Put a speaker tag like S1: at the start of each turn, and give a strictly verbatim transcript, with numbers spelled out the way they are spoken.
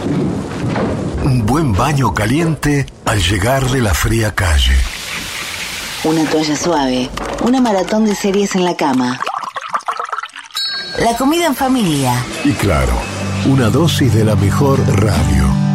S1: Un buen baño caliente al llegar de la fría calle.
S2: Una toalla suave, una maratón de series en la cama. La comida en familia.
S1: Y claro, una dosis de la mejor radio.